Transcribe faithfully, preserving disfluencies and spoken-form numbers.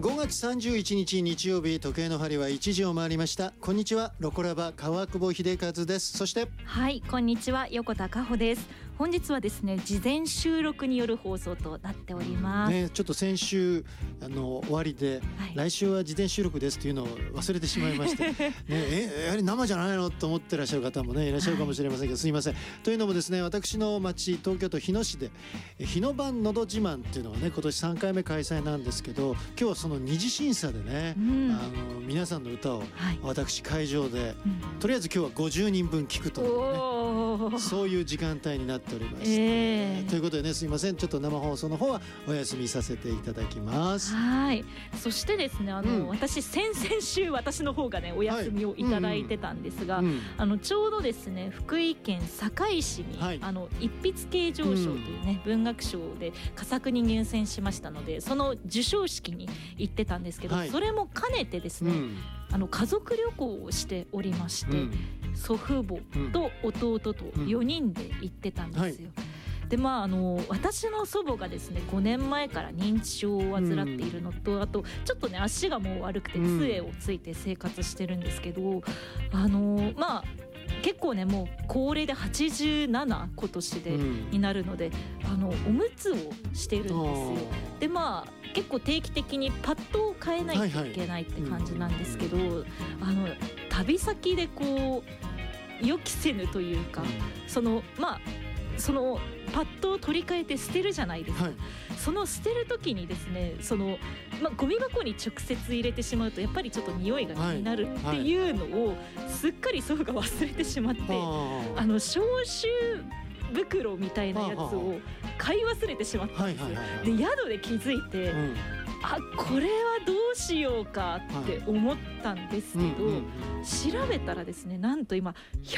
ごがつさんじゅういちにち日曜日、時計の針はいちじを回りました。こんにちは、ロコラバ川久保秀和です。そしてはい、こんにちは、横田佳穂です。本日はですね、事前収録による放送となっております、 ね、ちょっと先週あの終わりで、はい、来週は事前収録ですというのを忘れてしまいまして、ね、えやはり生じゃないのと思ってらっしゃる方もねいらっしゃるかもしれませんけど、はい、すいません。というのもですね、私の町東京都日野市で日野版のど自慢っていうのがね今年さんかいめ開催なんですけど、今日はその二次審査でね、うん、あの皆さんの歌を私会場で、はい、うん、とりあえず今日はごじゅうにんぶん聞くというね、そういう時間帯になっております、えー、ということでね、すいません、ちょっと生放送の方はお休みさせていただきます。 はい、そしてですね、あの、うん、私先々週私の方がねお休みをいただいてたんですが、はい、うんうん、あのちょうどですね福井県坂井市に、はい、あの一筆啓上賞というね、うん、文学賞で佳作に入選しましたので、その授賞式に行ってたんですけど、はい、それも兼ねてですね、うん、あの家族旅行をしておりまして、うん、祖父母と弟とよにんで行ってたんですよ、うん、はい、でまあ、あの私の祖母がですねごねんまえから認知症を患っているのと、うん、あとちょっとね足がもう悪くて杖をついて生活してるんですけど、あのまあ結構ねもう高齢ではちじゅうなな今年で、うん、になるので、あのおむつをしてるんですよ。でまあ結構定期的にパッドを変えないといけないって感じなんですけど、はいはい、あの旅先でこう予期せぬというか、そのまあそのパッドを取り替えて捨てるじゃないですか、はい、その捨てる時にですね、その、まあ、ゴミ箱に直接入れてしまうとやっぱりちょっと匂いが気になるっていうのをすっかり祖父が忘れてしまって、はい、あの消臭袋みたいなやつを買い忘れてしまったんですよ。で宿で気づいて、うん、あこれはどうしようかって思ったんですけど、はい、うんうん、調べたらですね、なんと今ひ